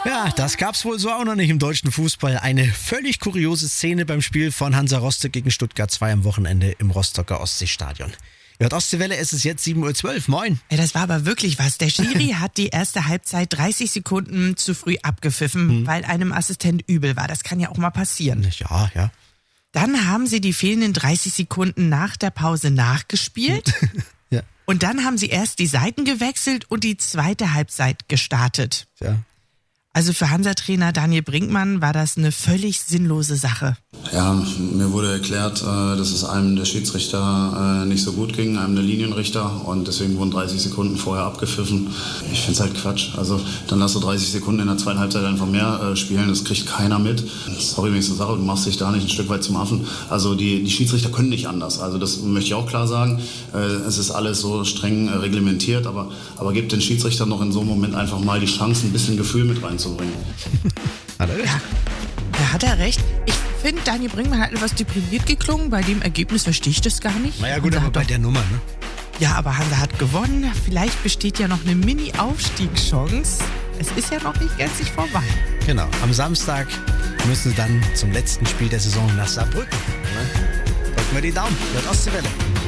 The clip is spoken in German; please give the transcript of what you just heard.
Ja, das gab's wohl so auch noch nicht im deutschen Fußball. Eine völlig kuriose Szene beim Spiel von Hansa Rostock gegen Stuttgart 2 am Wochenende im Rostocker Ostseestadion. Ihr hört Ostseewelle, es ist jetzt 7.12 Uhr. Moin. Ja, das war aber wirklich was. Der Schiri hat die erste Halbzeit 30 Sekunden zu früh abgepfiffen, weil einem Assistent übel war. Das kann ja auch mal passieren. Ja. Dann haben sie die fehlenden 30 Sekunden nach der Pause nachgespielt. Ja. Und dann haben sie erst die Seiten gewechselt und die zweite Halbzeit gestartet. Ja. Also für Hansa-Trainer Daniel Brinkmann war das eine völlig sinnlose Sache. Ja, mir wurde erklärt, dass es einem der Schiedsrichter nicht so gut ging, einem der Linienrichter, und deswegen wurden 30 Sekunden vorher abgepfiffen. Ich finde es halt Quatsch. Also dann lass du 30 Sekunden in der zweiten Halbzeit einfach mehr spielen, das kriegt keiner mit. Sorry, wenn ich so sage, du machst dich da nicht ein Stück weit zum Affen. Also die Schiedsrichter können nicht anders. Also das möchte ich auch klar sagen. Es ist alles so streng reglementiert, aber gibt den Schiedsrichtern noch in so einem Moment einfach mal die Chance, ein bisschen Gefühl mit reinzubringen. Hat er recht? Ja, da hat er recht. Ich finde, Daniel Brinkmann hat etwas deprimiert geklungen. Bei dem Ergebnis verstehe ich das gar nicht. Naja gut, Hansa aber hat bei doch- der Nummer, ne? Ja, aber Hansa hat gewonnen. Vielleicht besteht ja noch eine Mini-Aufstiegschance. Es ist ja noch nicht gänzlich vorbei. Genau, am Samstag müssen sie dann zum letzten Spiel der Saison nach Saarbrücken. Ne? Drücken wir die Daumen, hört Ostseewelle.